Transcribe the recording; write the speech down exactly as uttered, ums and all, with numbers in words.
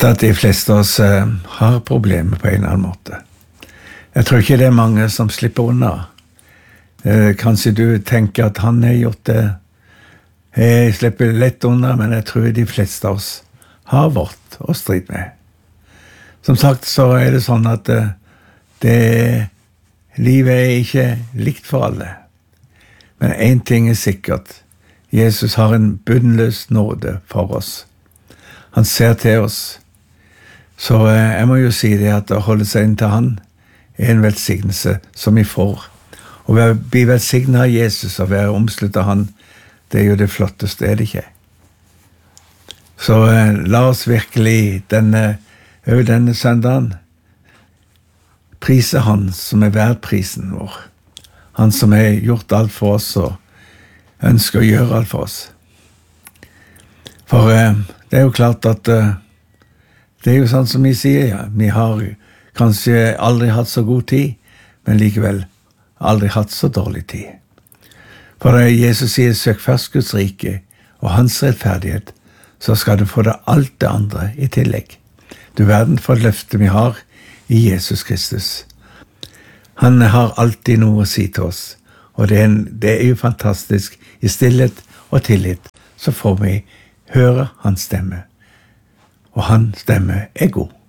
vet at de fleste av oss eh, har problemer på en eller annen måte. Jeg tror ikke det er mange som slipper unna. Eh, kanskje du tenker at han har gjort det. Jeg slipper lett unna, men jeg tror de fleste av oss har vårt å strid med. Som sagt så er det sånn at eh, det, livet er ikke likt for alle. Men en ting er sikkert. Jesus har en bunnløs nåde for oss. Han ser til oss. Så eh, jeg må jo si det at å holde seg inn til han er en velsignelse som vi får. Å bli velsignet av Jesus og være omsluttet av han, det er jo det flotteste, er det ikke? Så eh, la oss virkelig denne, over denne søndagen prise han som er verd prisen vår. Han som har gjort alt for oss og ønsker å gjøre alt for oss. For eh, det er jo klart at uh, det er jo sånn som vi sier, ja. Vi har kanskje aldri hatt så god tid, men likevel aldri hatt så dårlig tid. For uh, Jesus sier, søk først Guds rike og hans rettferdighet, så skal du få det alt det andre i tillegg. Du verden for løftet vi har i Jesus Kristus. Han har alltid noe å si til oss, og det er, en, det er jo fantastisk. I stillhet og tillit så får vi høre hans stemme, og hans stemme er god.